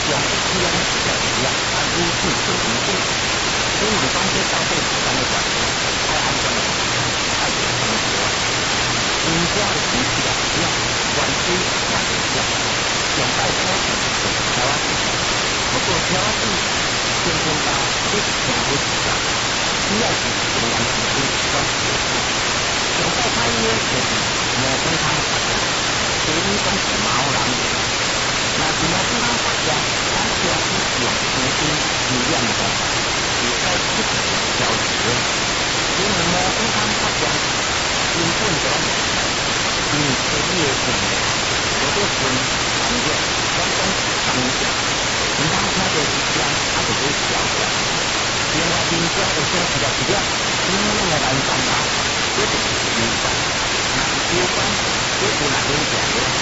将天小时啊，如此做成功，所以讲这消费者间的关系太安全了，太有生活。人家的主持人了，关系关系了，用在可能是台湾市场，不过台湾市天天到这政府市场，主要是中央政府关系的事。用在台湾就是某公摊发展，所以讲是毛人。那是某公摊发展，咱主要是用资金力量的，是在这个交流。因为某公摊发展。原本就因为科技的进步，我都分产业、交通、商业，其他那个时间它就会小掉。另外，民间的生活的质量，因为我们长大，这就是民间，那是有关，这是哪种讲的？